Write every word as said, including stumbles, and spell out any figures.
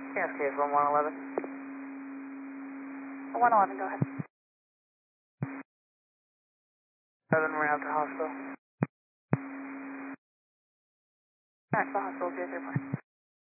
Yes, case one one eleven. one eleven, go ahead. seven, we're out to hospital. Alright, so hospital zero zero four.